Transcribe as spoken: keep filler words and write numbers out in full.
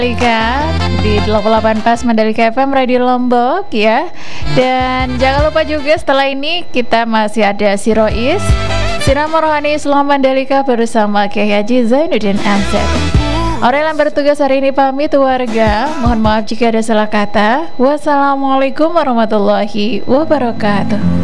Mandalika di delapan puluh delapan Pas Mandalika F M Radio Lombok ya. Dan jangan lupa juga setelah ini kita masih ada Sirois Sirama Rohani Islam Mandalika bersama Kiai Haji Zainuddin Ansep. Orang yang bertugas hari ini pamit warga. Mohon maaf jika ada salah kata. Wassalamualaikum warahmatullahi wabarakatuh.